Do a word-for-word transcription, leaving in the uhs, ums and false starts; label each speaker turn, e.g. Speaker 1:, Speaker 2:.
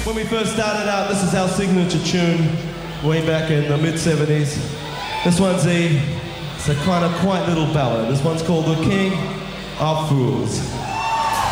Speaker 1: When we first started out, this is our signature tune way back in the mid seventies. This one's a, it's a kind of quiet little ballad. This one's called The King of Fools.